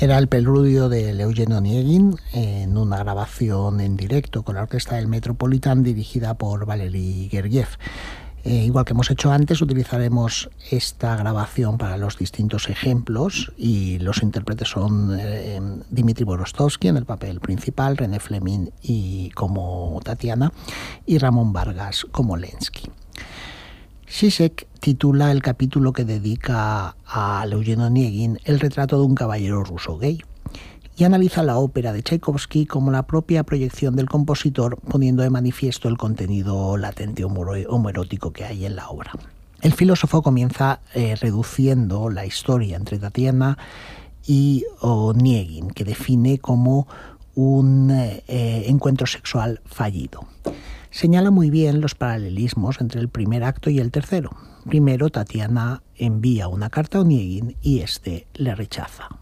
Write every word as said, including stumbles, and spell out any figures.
Era el preludio de Eugen Onegin en una grabación en directo con la orquesta del Metropolitan dirigida por Valery Gergiev. Eh, igual que hemos hecho antes, utilizaremos esta grabación para los distintos ejemplos y los intérpretes son eh, Dmitry Borostovsky en el papel principal, René Fleming y como Tatiana y Ramón Vargas como Lenski. Zizek titula el capítulo que dedica a Eugen Onegin el retrato de un caballero ruso gay y analiza la ópera de Tchaikovsky como la propia proyección del compositor, poniendo de manifiesto el contenido latente homoerótico que hay en la obra. El filósofo comienza eh, reduciendo la historia entre Tatiana y Onegin, que define como un eh, encuentro sexual fallido. Señala muy bien los paralelismos entre el primer acto y el tercero. Primero, Tatiana envía una carta a Onegin y este le rechaza.